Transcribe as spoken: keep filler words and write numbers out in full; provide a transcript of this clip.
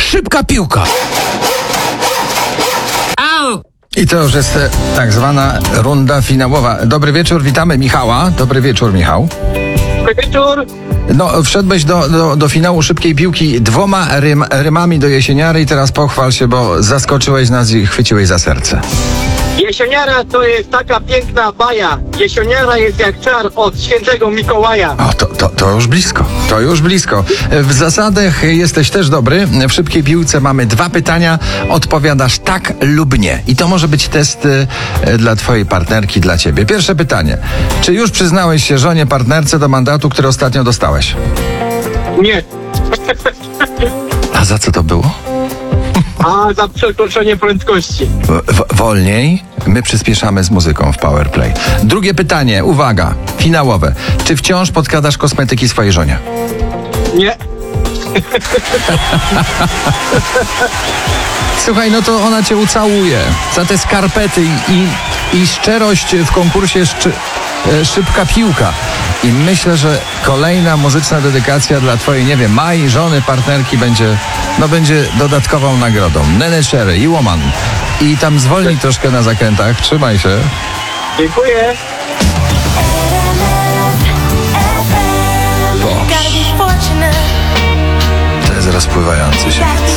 Szybka piłka. Au! I to już jest e, tak zwana runda finałowa. Dobry wieczór, witamy Michała. Dobry wieczór, Michał. Dobry wieczór. No, wszedłeś do, do, do finału szybkiej piłki dwoma rym, rymami do jesieniary i teraz pochwal się, bo zaskoczyłeś nas i chwyciłeś za serce. Jesieniara to jest taka piękna baja. Jesieniara jest jak czar od świętego Mikołaja. O, to, to, to już blisko, to już blisko. W zasadach jesteś też dobry. W szybkiej piłce mamy dwa pytania. Odpowiadasz tak lub nie. I to może być test y, dla twojej partnerki, dla ciebie. Pierwsze pytanie. Czy już przyznałeś się żonie, partnerce do mandatu, który ostatnio dostałeś? Nie. A za co to było? A za przekroczenie prędkości. W, wolniej. My przyspieszamy z muzyką w Powerplay. Drugie pytanie, uwaga, finałowe. Czy wciąż podkładasz kosmetyki swojej żonie? Nie. Słuchaj, no to ona cię ucałuje za te skarpety i, i, i szczerość w konkursie szczy, e, Szybka Piłka. I myślę, że kolejna muzyczna dedykacja dla twojej, nie wiem, Mai, żony, partnerki będzie, no będzie dodatkową nagrodą. Nene Cherry i Woman. I tam zwolnij troszkę na zakrętach. Trzymaj się. Dziękuję. To jest rozpływający się hit.